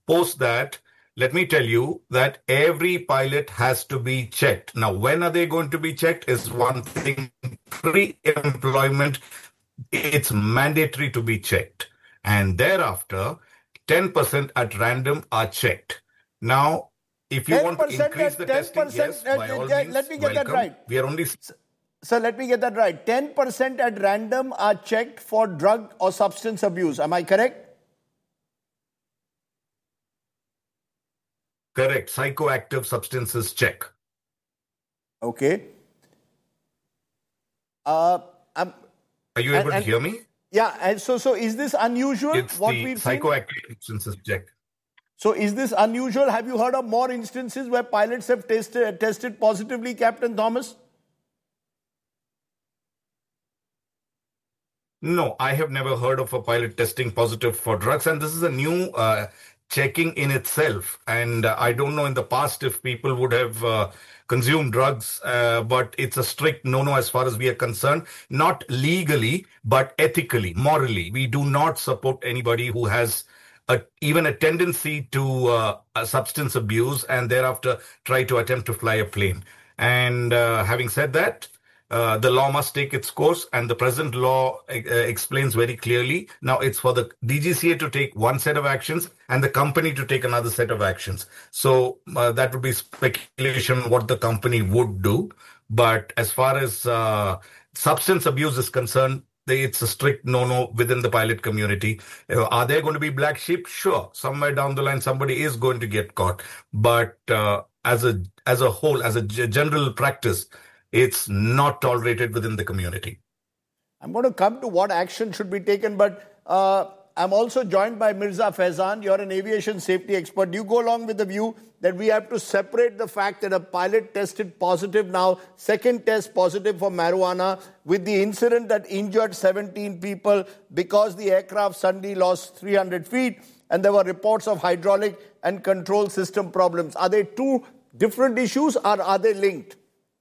post that, let me tell you that every pilot has to be checked. Now, when are they going to be checked is one thing. Pre-employment, it's mandatory to be checked. And thereafter, 10% at random are checked. Now, if you want to increase the testing, yes, by all means, let me get that right. We are only... Sir, let me get that right. 10% at random are checked for drug or substance abuse. Am I correct? Correct. Psychoactive substances check. Okay. Are you able to hear me? Yeah. And so is this unusual? It's what the psychoactive substances check. So is this unusual? Have you heard of more instances where pilots have tested positively, Captain Thomas? No, I have never heard of a pilot testing positive for drugs. And this is a new checking in itself. And I don't know in the past if people would have consumed drugs, but it's a strict no-no as far as we are concerned. Not legally, but ethically, morally. We do not support anybody who has even a tendency to substance abuse and thereafter try to attempt to fly a plane. And having said that, the law must take its course, and the present law explains very clearly. Now, it's for the DGCA to take one set of actions and the company to take another set of actions. So that would be speculation what the company would do. But as far as substance abuse is concerned, it's a strict no-no within the pilot community. Are there going to be black sheep? Sure. Somewhere down the line, somebody is going to get caught. But as a whole, as a general practice, it's not tolerated within the community. I'm going to come to what action should be taken, but I'm also joined by Mirza Faizan. You're an aviation safety expert. Do you go along with the view that we have to separate the fact that a pilot tested positive now, second test positive for marijuana, with the incident that injured 17 people because the aircraft suddenly lost 300 feet and there were reports of hydraulic and control system problems? Are they two different issues or are they linked?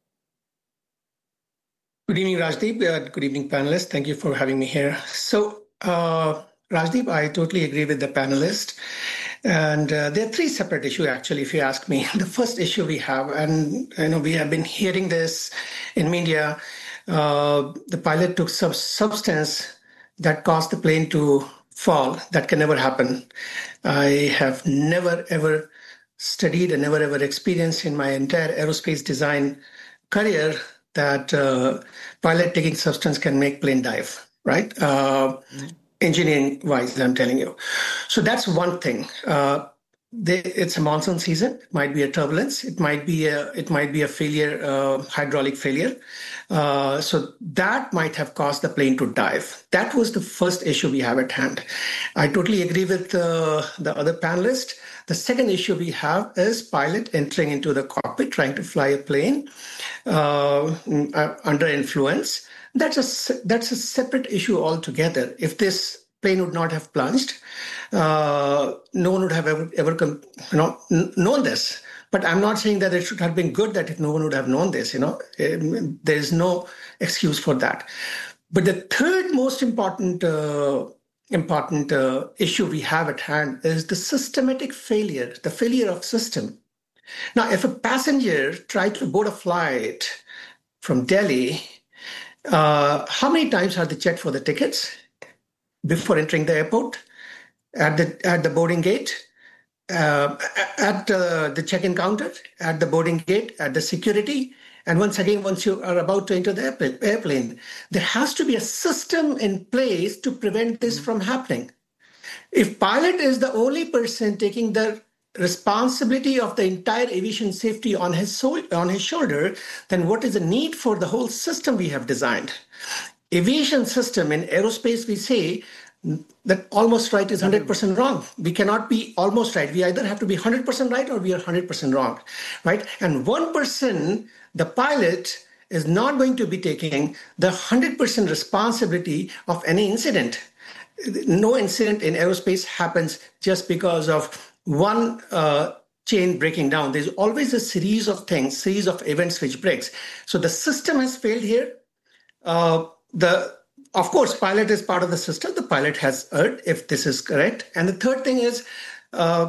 Good evening, Rajdeep. Good evening, panelists. Thank you for having me here. So, Rajdeep, I totally agree with the panelist. And there are three separate issues, actually, if you ask me. The first issue we have, and we have been hearing this in media, the pilot took some substance that caused the plane to fall. That can never happen. I have never, ever studied and never, ever experienced in my entire aerospace design career that pilot taking substance can make plane dive, right? Engineering-wise, I'm telling you. So that's one thing. It's a monsoon season. It might be a turbulence. It might be a failure, hydraulic failure. So that might have caused the plane to dive. That was the first issue we have at hand. I totally agree with the other panelist. The second issue we have is pilot entering into the cockpit, trying to fly a plane under influence. That's a separate issue altogether. If this plane would not have plunged, no one would have ever known this. But I'm not saying that it should have been good that no one would have known this. There is no excuse for that. But the third most important issue we have at hand is the systematic failure, the failure of system. Now, if a passenger tried to board a flight from Delhi, how many times are they checked for the tickets before entering the airport, at the boarding gate, at the check-in counter, at the boarding gate, at the security? And once again, once you are about to enter the airplane, there has to be a system in place to prevent this from happening. If pilot is the only person taking the responsibility of the entire aviation safety on his shoulder, then what is the need for the whole system we have designed? Aviation system in aerospace, we say that almost right is 100% wrong. We cannot be almost right. We either have to be 100% right or we are 100% wrong, right? And one person, the pilot, is not going to be taking the 100% responsibility of any incident. No incident in aerospace happens just because of one chain breaking down. There's always a series of things, series of events which breaks. So the system has failed here. Of course, pilot is part of the system. The pilot has erred, if this is correct. And the third thing is